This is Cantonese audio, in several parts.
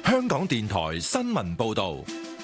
香港電台新聞報道。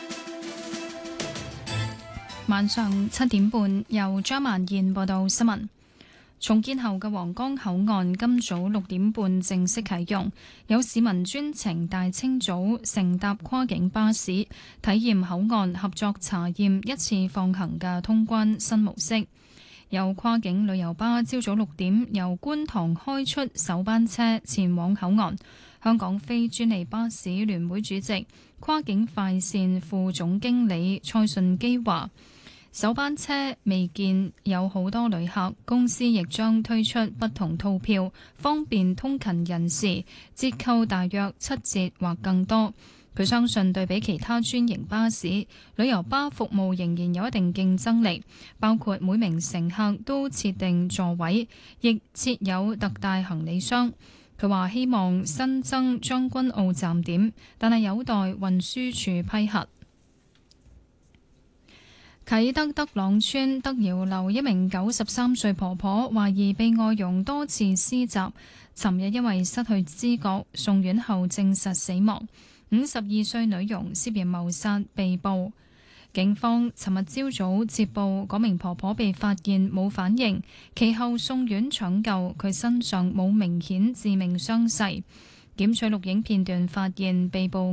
晚上7點半，由張曼燕報道新聞。重建後嘅皇崗口岸今早6點半正式啟用，有市民專程大清早乘搭跨境巴士，體驗口岸合作查驗一次放行嘅通關新模式。有跨境旅遊巴朝早6點由觀塘開出首班車前往口岸。香港非專利巴士聯會主席、跨境快線副總經理蔡順基話：首班車未見有好多旅客，公司亦將推出不同套票，方便通勤人士，折扣大約7折或更多。佢相信對比其他專營巴士，旅遊巴服務仍然有一定競爭力，包括每名乘客都設定座位，亦設有特大行李箱。佢話希望新增將軍澳站點，但係有待運輸署批核。啟德德朗村德瑤樓一名93歲婆婆懷疑被外傭多次施襲，尋日因為失去知覺送院後證實死亡。52歲女傭涉嫌謀殺被捕。警方尋日朝早接報，嗰名婆婆被發現冇反應，其後送院搶救，佢身上冇明顯致命傷勢。檢取錄影片段發現被捕